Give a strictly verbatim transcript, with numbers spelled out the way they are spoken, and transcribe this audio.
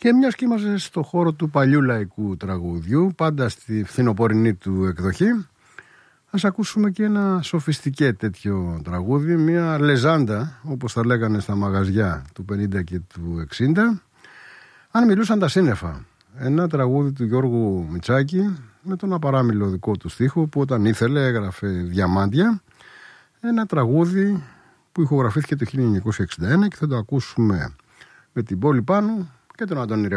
Και μιας και είμαστε στο χώρο του παλιού λαϊκού τραγουδιού, πάντα στη φθινοπορεινή του εκδοχή, ας ακούσουμε και ένα σοφιστικέ τέτοιο τραγούδι, μια λεζάντα, όπως τα λέγανε στα μαγαζιά του πενήντα και του εξήντα, αν μιλούσαν τα σύννεφα. Ένα τραγούδι του Γιώργου Μητσάκη με τον απαράμιλο δικό του στίχο, που όταν ήθελε έγραφε διαμάντια. Ένα τραγούδι που ηχογραφήθηκε το χίλια εννιακόσια εξήντα ένα και θα το ακούσουμε με την Πόλη Πάνου και τον Αντώνη